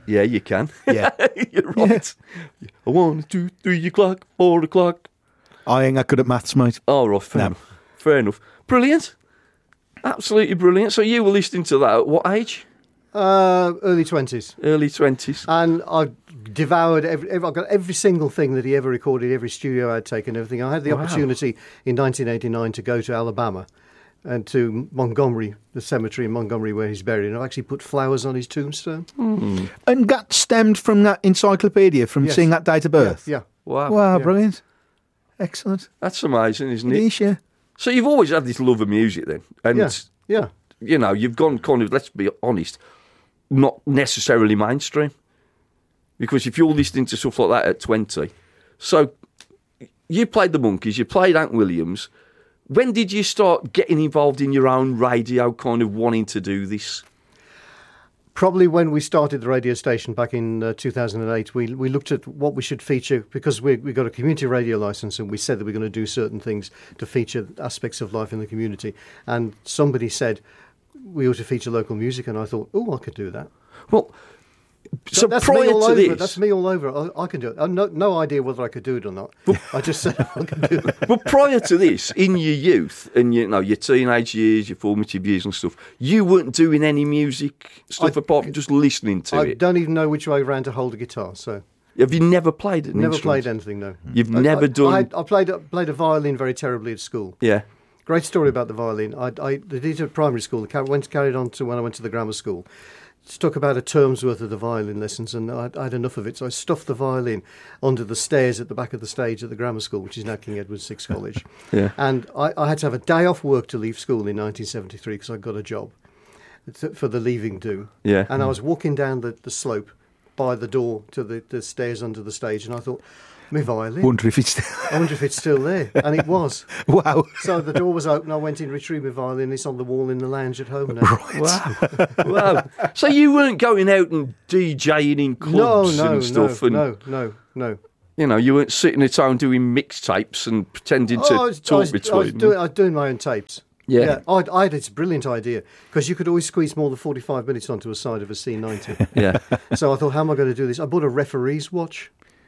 Yeah, you can. Yeah. You're right. 1, 2, 3 o'clock, 4 o'clock. I ain't that good at maths, mate. Oh, right, fair enough. Fair enough. Brilliant. Absolutely brilliant. So you were listening to that at what age? Early 20s. Early 20s. And I devoured I've got every single thing that he ever recorded, every studio I'd taken, everything. I had the opportunity in 1989 to go to Alabama and to Montgomery, the cemetery in Montgomery where he's buried, and I've actually put flowers on his tombstone. And that stemmed from that encyclopedia, from seeing that date of birth? Yeah. Wow, brilliant. Excellent. That's amazing, isn't it? It is, yeah. So you've always had this love of music then? And, Yeah. you know, you've gone kind of, let's be honest, not necessarily mainstream. Because if you're listening to stuff like that at 20, so you played the Monkees, you played Hank Williams. When did you start getting involved in your own radio, kind of wanting to do this? Probably when we started the radio station back in 2008, we looked at what we should feature, because we got a community radio licence, and we said that we're going to do certain things to feature aspects of life in the community. And somebody said we ought to feature local music, and I thought, I could do that. Well, so that's prior me all to over. this, That's me all over. I can do it. I've no idea whether I could do it or not. I just said I can do it. But prior to this, in your youth and your teenage years, your formative years and stuff, you weren't doing any music stuff apart from just listening to I it. don't even know which way round to hold a guitar. So Have you never played an never instrument? played anything. No, You've never done. I played a violin very terribly at school. Yeah. Great story about the violin. I did it at primary school. Carried on to when I went to the grammar school. It took about a term's worth of the violin lessons, and I had enough of it, so I stuffed the violin under the stairs at the back of the stage at the grammar school, which is now King Edward VI College. Yeah. And I had to have a day off work to leave school in 1973 because I got a job for the leaving do. Yeah. And I was walking down the slope by the door to the stairs under the stage, and I thought, my violin. I wonder if it's still there. And it was. Wow. So the door was open. I went in, retrieved my violin. It's on the wall in the lounge at home now. Right. Wow. So you weren't going out and DJing in clubs and stuff? No. You know, you weren't sitting at home doing mixtapes and pretending to talk between them? I was doing my own tapes. Yeah. I had this brilliant idea, because you could always squeeze more than 45 minutes onto a side of a C90. Yeah. So I thought, how am I going to do this? I bought a referee's watch.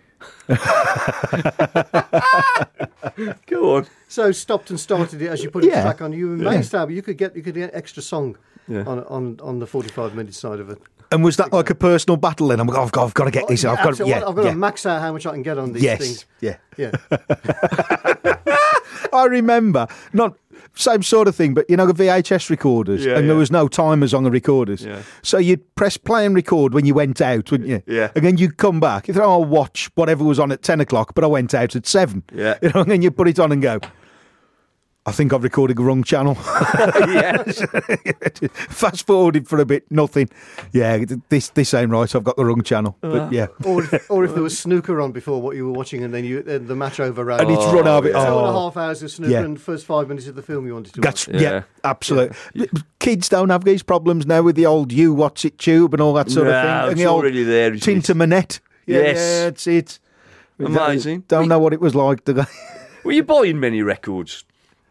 Go on. So stopped and started it as you put it back on. You were amazed how you could get extra song on the 45-minute side of it. And was that like a personal battle then? I've got to get this. I've got to max out how much I can get on these things. Yeah. Yeah. I remember, not same sort of thing, but the VHS recorders, and there was no timers on the recorders. Yeah. So you'd press play and record when you went out, wouldn't you? Yeah. And then you'd come back. You thought, I'll watch whatever was on at 10 o'clock, but I went out at 7. Yeah. And then you put it on and go, I think I've recorded the wrong channel. Yes. Fast forwarded for a bit, nothing. Yeah, this ain't right. I've got the wrong channel. But yeah. Or if there was snooker on before what you were watching, and then the match overran. And it's run out of it. 2.5 hours of snooker and the first 5 minutes of the film you wanted to watch. Absolutely. Yeah. Kids don't have these problems now with the old You Watch It tube and all that sort of thing. And it's the old already there. Tinter Manette. Yes. Yeah, it's amazing. Don't know what it was like. Were you buying many records?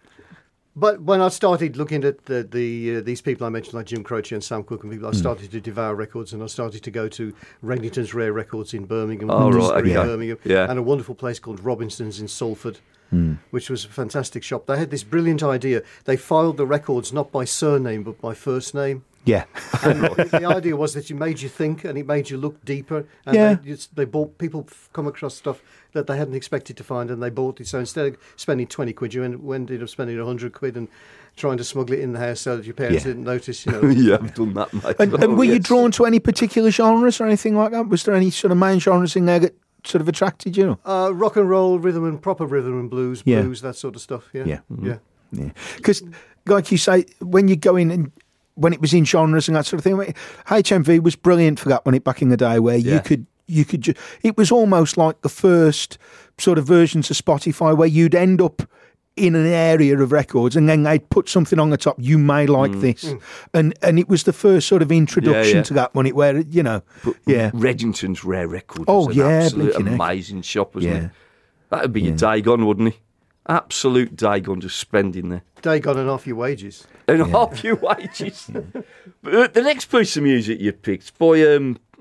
But when I started looking at these people I mentioned, like Jim Croce and Sam Cooke and people, I started to devour records, and I started to go to Regnington's Rare Records in Birmingham, Birmingham, and a wonderful place called Robinson's in Salford, which was a fantastic shop. They had this brilliant idea. They filed the records not by surname but by first name. Yeah. And the idea was that it made you think and it made you look deeper. And they bought, people come across stuff that they hadn't expected to find, and they bought it. So instead of spending 20 quid, you ended up spending 100 quid and trying to smuggle it in the house so that your parents didn't notice. Yeah, I've done that, mate. And were you drawn to any particular genres or anything like that? Was there any sort of main genres in there that sort of attracted you? Rock and roll, proper rhythm and blues, that sort of stuff. Yeah. Because, like you say, when you go in and when it was in genres and that sort of thing, HMV was brilliant for that back in the day, where you could it was almost like the first sort of versions of Spotify, where you'd end up in an area of records and then they'd put something on the top, you may like this. And it was the first sort of introduction to that one, where, Reddington's Rare Records was an absolute amazing shop, wasn't it? That would be your day gone, wouldn't it? Absolute day gone, just spending there. Day gone and off your wages. And off your wages. But the next piece of music you picked by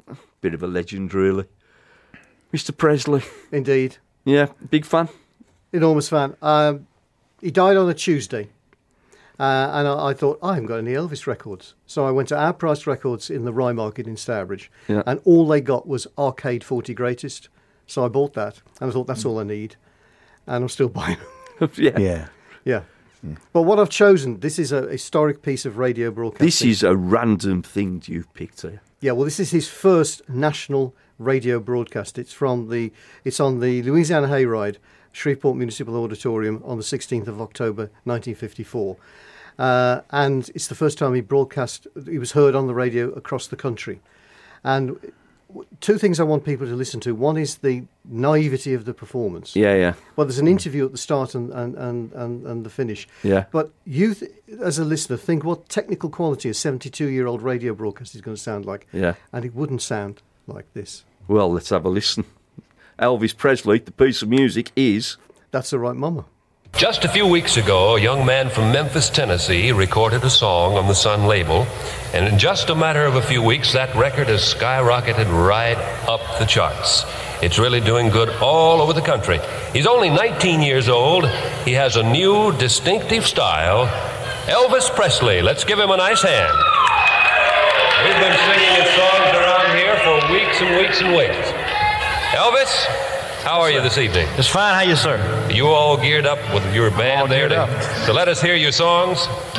bit of a legend, really. Mr. Presley. Indeed. Yeah, big fan. Enormous fan. He died on a Tuesday. And I thought, I haven't got any Elvis records. So I went to Our Price Records in the Rye Market in Stourbridge. Yeah. And all they got was Arcade 40 Greatest. So I bought that. And I thought, that's all I need. And I'm still buying them. Yeah. But what I've chosen, this is a historic piece of radio broadcasting. This is a random thing you've picked here. Yeah, well, this is his first national radio broadcast. It's on the Louisiana Hayride, Shreveport Municipal Auditorium on the 16th of October, 1954. And it's the first time he was heard on the radio across the country. And two things I want people to listen to. One is the naivety of the performance. Yeah. Well, there's an interview at the start and the finish. Yeah. But you, as a listener, think what technical quality a 72-year-old radio broadcast is going to sound like. Yeah. And it wouldn't sound like this. Well, let's have a listen. Elvis Presley, the piece of music is... That's the Right Mama. Just a few weeks ago, a young man from Memphis, Tennessee, recorded a song on the Sun label, and in just a matter of a few weeks, that record has skyrocketed right up the charts. It's really doing good all over the country. He's only 19 years old. He has a new, distinctive style. Elvis Presley. Let's give him a nice hand. We've been singing his songs around here for weeks and weeks and weeks. Elvis, how are you this evening? Just fine. How are you, sir? Are you all geared up with your band there to let us hear your songs?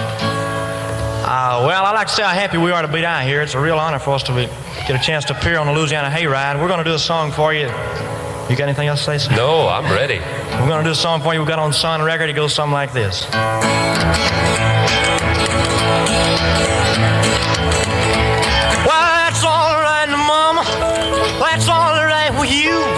Well, I'd like to say how happy we are to be down here. It's a real honor for us to get a chance to appear on the Louisiana Hayride. We're going to do a song for you. You got anything else to say, sir? No, I'm ready. We're going to do a song for you. We got on Sun record. It goes something like this. Well, that's all right, Mama. That's all right with you.